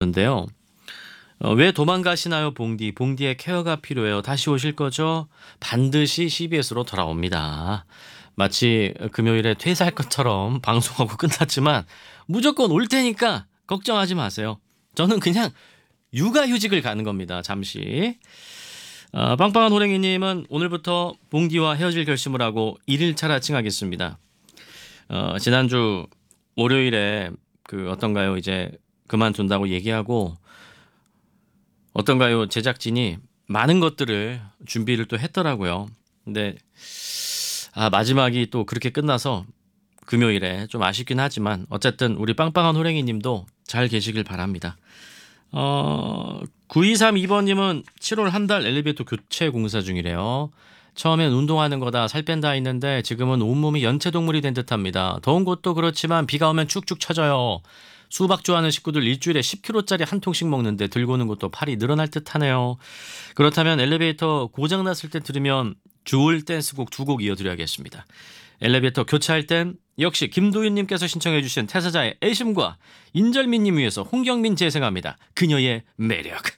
건데요. 왜 도망가시나요, 봉디? 봉디의 케어가 필요해요. 다시 오실 거죠? 반드시 CBS로 돌아옵니다. 마치 금요일에 퇴사할 것처럼 방송하고 끝났지만 무조건 올 테니까 걱정하지 마세요. 저는 그냥 육아휴직을 가는 겁니다. 잠시. 빵빵한 호랭이님은 오늘부터 봉디와 헤어질 결심을 하고 1일차라 칭하겠습니다. 지난주 월요일에 어떤가요? 이제 그만둔다고 얘기하고 어떤가요? 제작진이 많은 것들을 준비를 또 했더라고요. 근데 마지막이 또 그렇게 끝나서 금요일에 좀 아쉽긴 하지만 어쨌든 우리 빵빵한 호랭이님도 잘 계시길 바랍니다. 9232번님은 7월 한 달 엘리베이터 교체 공사 중이래요. 처음엔 운동하는 거다 살 뺀다 했는데 지금은 온몸이 연체동물이 된 듯합니다. 더운 곳도 그렇지만 비가 오면 축축 처져요. 수박 좋아하는 식구들 일주일에 10kg짜리 한 통씩 먹는데 들고 오는 것도 팔이 늘어날 듯하네요. 그렇다면 엘리베이터 고장났을 때 들으면 좋을 댄스곡 2곡 이어드려야겠습니다. 엘리베이터 교체할 땐 역시 김도윤님께서 신청해 주신 태사자의 애심과 인절미님 위해서 홍경민 재생합니다. 그녀의 매력.